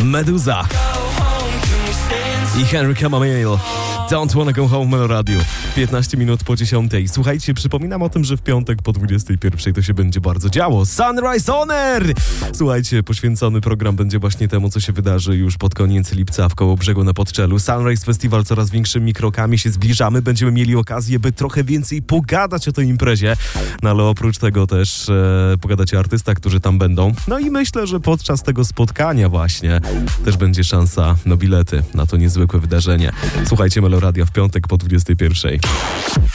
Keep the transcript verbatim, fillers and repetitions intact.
Meduza i Henry Camille. Don't Wanna Go Home, Melo Radio. piętnaście minut po dziesiątej. Słuchajcie, przypominam o tym, że w piątek po dwudziestej pierwszej to się będzie bardzo działo. Sunrise On Air! Słuchajcie, poświęcony program będzie właśnie temu, co się wydarzy już pod koniec lipca w Kołobrzegu na Podczelu. Sunrise Festival coraz większymi krokami się zbliżamy. Będziemy mieli okazję, by trochę więcej pogadać o tej imprezie. No ale oprócz tego też e, pogadać o artystach, którzy tam będą. No i myślę, że podczas tego spotkania właśnie też będzie szansa na bilety na to niezwykłe wydarzenie. Słuchajcie Melo Radio w piątek po dwudziestej pierwszej.